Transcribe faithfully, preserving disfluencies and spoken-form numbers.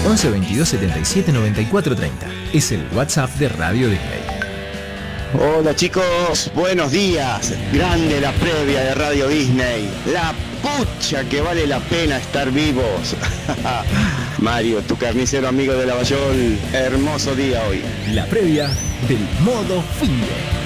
once veintidós setenta y siete noventa y cuatro treinta. Es el WhatsApp de Radio Disney. Hola chicos, buenos días. Grande la previa de Radio Disney. La pucha que vale la pena estar vivos. Mario, tu carnicero amigo de Lavallol. Hermoso día hoy. La previa del modo finde.